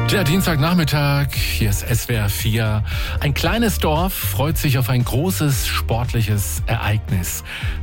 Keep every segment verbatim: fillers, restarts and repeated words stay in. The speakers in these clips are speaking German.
Der Dienstagnachmittag, hier ist S W R vier. Ein kleines Dorf freut sich auf ein großes sportliches Ereignis.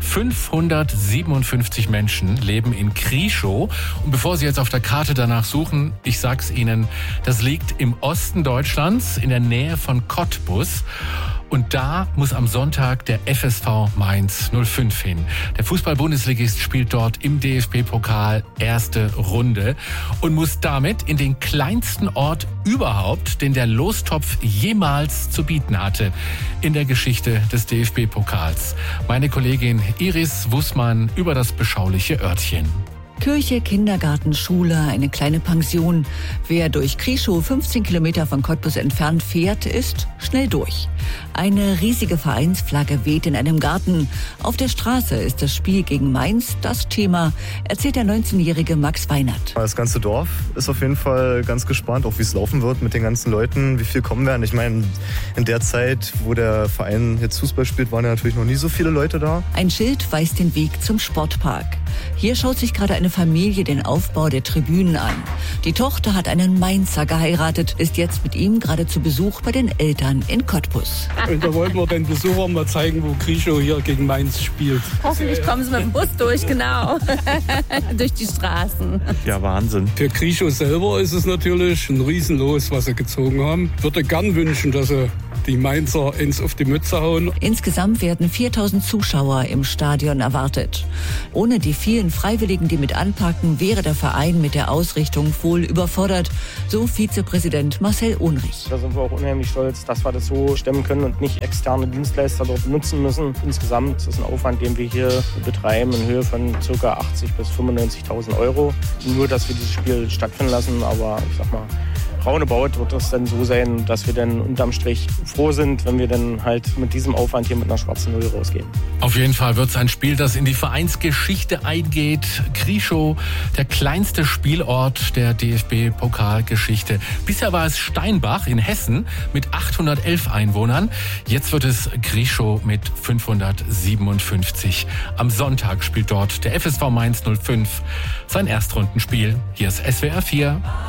fünfhundertsiebenundfünfzig Menschen leben in Krieschow. Und bevor Sie jetzt auf der Karte danach suchen, ich sag's Ihnen, das liegt im Osten Deutschlands, in der Nähe von Cottbus. Und da muss am Sonntag der F S V Mainz null fünf hin. Der Fußball-Bundesligist spielt dort im D F B-Pokal erste Runde und muss damit in den kleinsten Ort überhaupt, den der Lostopf jemals zu bieten hatte in der Geschichte des D F B-Pokals. Meine Kollegin Iris Wussmann über das beschauliche Örtchen. Kirche, Kindergarten, Schule, eine kleine Pension. Wer durch Krieschow fünfzehn Kilometer von Cottbus entfernt fährt, ist schnell durch. Eine riesige Vereinsflagge weht in einem Garten. Auf der Straße ist das Spiel gegen Mainz das Thema, erzählt der neunzehnjährige Max Weinert. Das ganze Dorf ist auf jeden Fall ganz gespannt, auch wie es laufen wird mit den ganzen Leuten, wie viel kommen werden. Ich meine, in der Zeit, wo der Verein jetzt Fußball spielt, waren ja natürlich noch nie so viele Leute da. Ein Schild weist den Weg zum Sportpark. Hier schaut sich gerade eine Familie den Aufbau der Tribünen an. Die Tochter hat einen Mainzer geheiratet, ist jetzt mit ihm gerade zu Besuch bei den Eltern in Cottbus. Und da wollten wir den Besuchern mal zeigen, wo Krieschow hier gegen Mainz spielt. Hoffentlich kommen sie mit dem Bus durch, genau. Durch die Straßen. Ja, Wahnsinn. Für Krieschow selber ist es natürlich ein Riesenlos, was sie gezogen haben. Ich würde gern wünschen, dass sie die Mainzer ins auf die Mütze hauen. Insgesamt werden viertausend Zuschauer im Stadion erwartet. Ohne die vielen Freiwilligen, die mit anpacken, wäre der Verein mit der Ausrichtung wohl überfordert, so Vizepräsident Marcel Unrich. Da sind wir auch unheimlich stolz, dass wir das so stemmen können und nicht externe Dienstleister dort nutzen müssen. Insgesamt ist ein Aufwand, den wir hier betreiben, in Höhe von ca. achtzigtausend bis fünfundneunzigtausend Euro. Nur, dass wir dieses Spiel stattfinden lassen, aber ich sag mal, roundabout wird es dann so sein, dass wir dann unterm Strich froh sind, wenn wir dann halt mit diesem Aufwand hier mit einer schwarzen Null rausgehen. Auf jeden Fall wird es ein Spiel, das in die Vereinsgeschichte eingeht. Krieschow, der kleinste Spielort der D F B-Pokalgeschichte. Bisher war es Steinbach in Hessen mit achthundertelf Einwohnern. Jetzt wird es Krieschow mit fünfhundertsiebenundfünfzig. Am Sonntag spielt dort der F S V Mainz null fünf sein Erstrundenspiel. Hier ist S W R vier.